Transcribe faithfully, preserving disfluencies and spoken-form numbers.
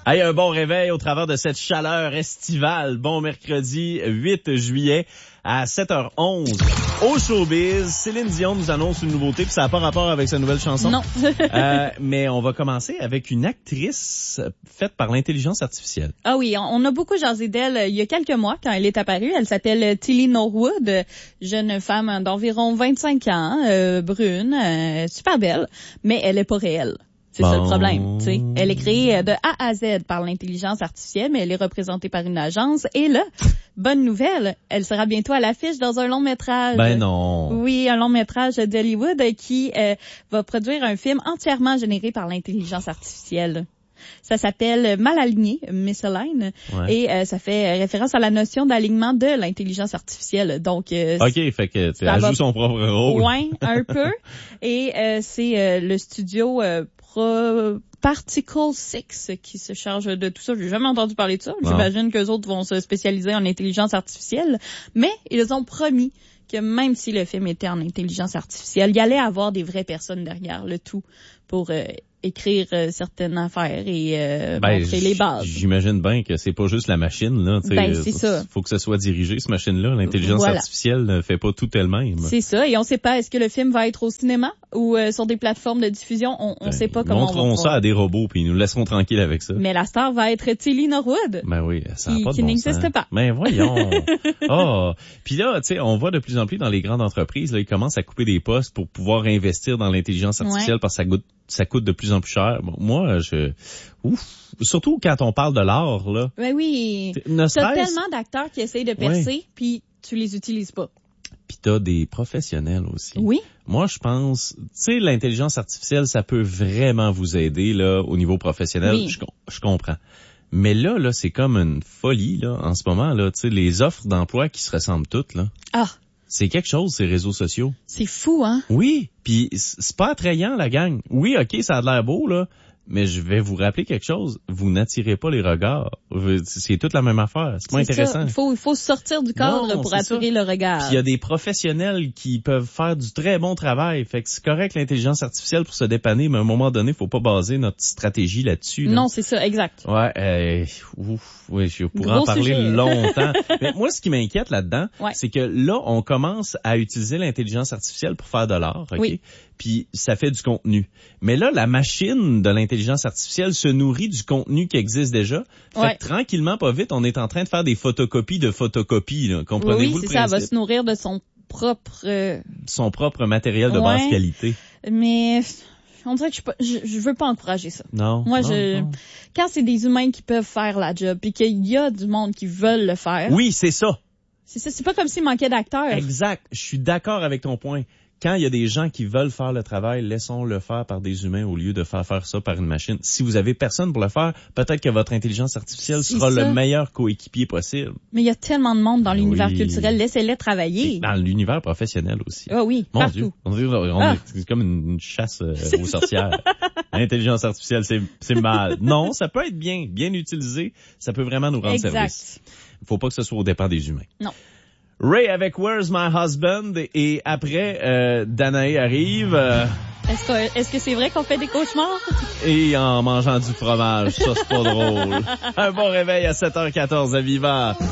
Hey, un bon réveil au travers de cette chaleur estivale. Bon mercredi huit juillet à sept heures onze. Au showbiz, Céline Dion nous annonce une nouveauté, puis ça n'a pas rapport avec sa nouvelle chanson. Non. euh, mais on va commencer avec une actrice faite par l'intelligence artificielle. Ah oui, on a beaucoup jasé d'elle il y a quelques mois quand elle est apparue. Elle s'appelle Tilly Norwood, jeune femme d'environ vingt-cinq ans, euh, brune, euh, super belle, mais elle est pas réelle. C'est bon. Ça le problème, tu sais. Elle est créée de A à Z par l'intelligence artificielle, mais elle est représentée par une agence. Et là, bonne nouvelle, elle sera bientôt à l'affiche dans un long métrage. Ben non. Oui, un long métrage d'Hollywood qui euh, va produire un film entièrement généré par l'intelligence artificielle. Ça s'appelle Mal aligné, Misalign, ouais. et euh, ça fait référence à la notion d'alignement de l'intelligence artificielle. Donc, euh, ok, fait que tu elle joue son propre rôle. Ouais, un peu. Et euh, c'est euh, le studio euh, Pro Particle six qui se charge de tout ça. J'ai jamais entendu parler de ça. Non. J'imagine qu'eux autres vont se spécialiser en intelligence artificielle, mais ils ont promis que même si le film était en intelligence artificielle, il y allait avoir des vraies personnes derrière le tout pour euh, écrire euh, certaines affaires et euh, ben, montrer les bases. J'imagine bien que c'est pas juste la machine, là. Ben, c'est ça. Faut que ce soit dirigé, cette machine-là. L'intelligence voilà. artificielle ne fait pas tout elle-même. C'est ça. Et on sait pas, est-ce que le film va être au cinéma ou euh, sur des plateformes de diffusion? On, on ben, sait pas comment on va montreront ça à des robots puis ils nous laisseront tranquilles avec ça. Mais la star va être Tilly Norwood. Ben oui, ça qui, n'a pas de qui bon n'existe sens. pas. Ben voyons. Oh. Puis là, tu sais, on voit de plus en plus dans les grandes entreprises, là, ils commencent à couper des postes pour pouvoir investir dans l'intelligence artificielle ouais. parce que ça coûte, ça coûte de plus en plus cher. Bon, moi, je, ouf, surtout quand on parle de l'art, là. Ben oui. T'as tellement d'acteurs qui essayent de percer, ouais. puis tu les utilises pas. Puis t'as des professionnels aussi. Oui. Moi, je pense, tu sais, l'intelligence artificielle, ça peut vraiment vous aider là au niveau professionnel. Oui. Je, je comprends. Mais là, là, c'est comme une folie là en ce moment là. Tu sais, les offres d'emploi qui se ressemblent toutes là. Ah. C'est quelque chose, ces réseaux sociaux. C'est fou, hein? Oui, puis c'est pas attrayant, la gang. Oui, OK, ça a l'air beau, là, mais je vais vous rappeler quelque chose. Vous n'attirez pas les regards. C'est toute la même affaire. C'est pas c'est intéressant. Ça. Il faut, il faut sortir du cadre non, pour attirer ça. Le regard. Puis il y a des professionnels qui peuvent faire du très bon travail. Fait que c'est correct l'intelligence artificielle pour se dépanner, mais à un moment donné, faut pas baser notre stratégie là-dessus. Là. Non, c'est ça, exact. Ouais, euh, ouf, oui, je pourrais Gros en parler sujet. Longtemps. Mais moi, ce qui m'inquiète là-dedans, ouais. c'est que là, on commence à utiliser l'intelligence artificielle pour faire de l'art, OK? Oui. Puis ça fait du contenu. Mais là, la machine de l'intelligence artificielle se nourrit du contenu qui existe déjà. Fait ouais. que tranquillement, pas vite, on est en train de faire des photocopies de photocopies. Là. Comprenez-vous oui, le principe? C'est ça, elle va se nourrir de son propre... Euh... Son propre matériel de ouais, basse qualité. Mais... On dirait que je, je, je veux pas encourager ça. Non. Moi, non, je, non. Quand c'est des humains qui peuvent faire la job puis qu'il y a du monde qui veulent le faire. Oui, c'est ça. C'est ça. C'est pas comme s'il manquait d'acteurs. Exact. Je suis d'accord avec ton point. Quand il y a des gens qui veulent faire le travail, laissons-le faire par des humains au lieu de faire faire ça par une machine. Si vous avez personne pour le faire, peut-être que votre intelligence artificielle c'est sera ça. Le meilleur coéquipier possible. Mais il y a tellement de monde dans l'univers oui. culturel, laissez-les travailler. Et dans l'univers professionnel aussi. Ah oui, Mon partout. Dieu, on dirait, on ah. est comme une chasse euh, aux sorcières. L'intelligence artificielle, c'est, c'est mal. Non, ça peut être bien, bien utilisé. Ça peut vraiment nous rendre exact. Service. Il faut pas que ce soit au dépens des humains. Non. Ray avec Where's My Husband et après euh, Danae arrive. Euh, est-ce que est-ce que c'est vrai qu'on fait des cauchemars? Et en mangeant du fromage, ça c'est pas drôle. Un bon réveil à sept heures quatorze à Viva.